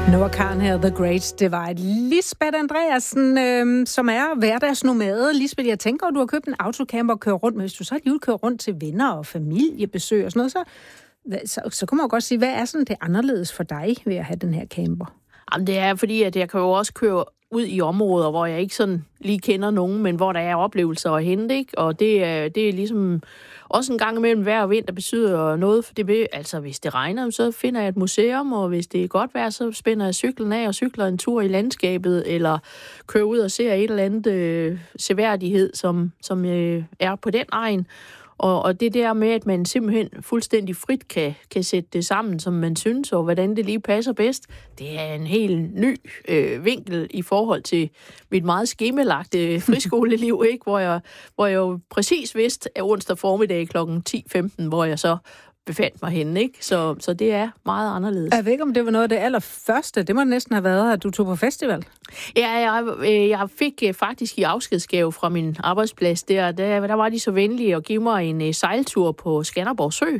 Noah Kahan her, The Great Divide. Lisbeth Andreasen, som er hverdagsnomade. Lisbeth, jeg tænker, at du har købt en autocamper og kører rundt med. Hvis du så alligevel kører rundt til venner og familiebesøg og sådan noget, så kan man jo godt sige, hvad er sådan det anderledes for dig ved at have den her camper? Jamen, det er fordi, at jeg kan jo også køre ud i områder, hvor jeg ikke sådan lige kender nogen, men hvor der er oplevelser at hente, ikke? Og det er ligesom også en gang imellem vejr og vind, der betyder noget, for det altså hvis det regner, så finder jeg et museum, og hvis det er godt vejr, så spænder jeg cyklen af og cykler en tur i landskabet, eller kører ud og ser et eller andet seværdighed, som er på den egen. Og det der med, at man simpelthen fuldstændig frit kan sætte det sammen, som man synes, og hvordan det lige passer bedst, det er en helt ny vinkel i forhold til mit meget skemalagte friskoleliv, ikke? Hvor jeg jo præcis vidste, at onsdag formiddag kl. 10:15, hvor jeg så befandt mig henne, ikke? Så det er meget anderledes. Jeg ved ikke, om det var noget af det allerførste. Det må det næsten have været, at du tog på festival. Ja, jeg fik faktisk i afskedsgave fra min arbejdsplads der var de så venlige at give mig en sejltur på Skanderborg Sø.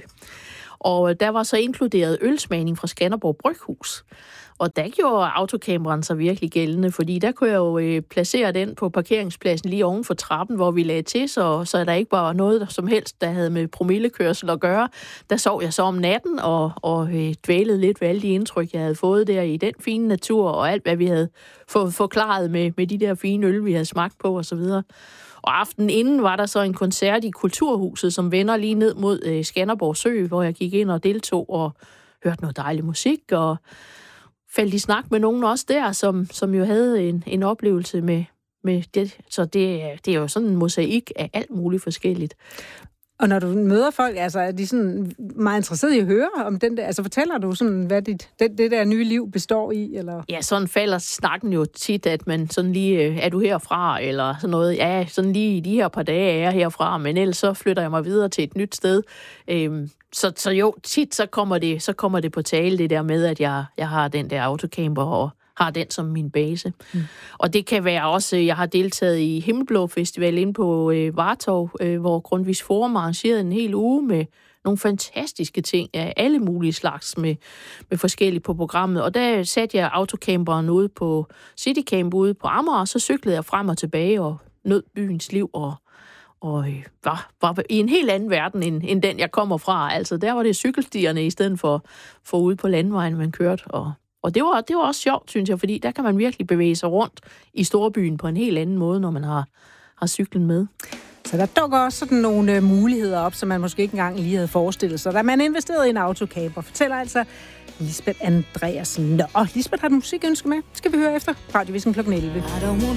Og der var så inkluderet ølsmagning fra Skanderborg Bryghus. Og der gjorde autocamperen sig virkelig gældende, fordi der kunne jeg jo placere den på parkeringspladsen lige oven for trappen, hvor vi lagde til, så der ikke var noget som helst, der havde med promillekørsel at gøre. Der sov jeg så om natten og dvælede lidt ved alle de indtryk, jeg havde fået der i den fine natur, og alt, hvad vi havde fået forklaret med de der fine øl, vi havde smagt på osv. Og aftenen inden var der så en koncert i Kulturhuset, som vender lige ned mod Skanderborg Sø, hvor jeg gik ind og deltog og hørte noget dejlig musik, og faldt i snak med nogen også der, som jo havde en oplevelse med det. Så det er jo sådan en mosaik af alt muligt forskelligt. Og når du møder folk, altså er de sådan meget interesserede i at høre om den der, altså fortæller du sådan, hvad det der nye liv består i, eller? Ja, sådan falder snakken jo tit, at man sådan lige, er du herfra, eller sådan noget, ja, sådan lige de her par dage er jeg herfra, men ellers så flytter jeg mig videre til et nyt sted. Så jo, tit så kommer det på tale, det der med, at jeg har den der autocamper, og har den som min base. Og det kan være også, jeg har deltaget i Himmelblå Festival inde på Vartov, hvor Grundtvigs Forum arrangerede en hel uge med nogle fantastiske ting af alle mulige slags med forskellige på programmet. Og der satte jeg autocamperen ude på Citycamp ude på Amager, og så cyklede jeg frem og tilbage og nød byens liv og var i en helt anden verden, end den, jeg kommer fra. Altså, der var det cykelstierne i stedet for ude på landvejen, man kørte. Og det var også sjovt, synes jeg, fordi der kan man virkelig bevæge sig rundt i storbyen på en helt anden måde, når man har cyklen med. Så der dukker også sådan nogle muligheder op, som man måske ikke engang lige havde forestillet sig, da man investerede i en autocamper. Fortæller altså Lisbeth Andreasen. Nå, Lisbeth har et musikønske med. Skal vi høre efter? Radioavisen kl. 11.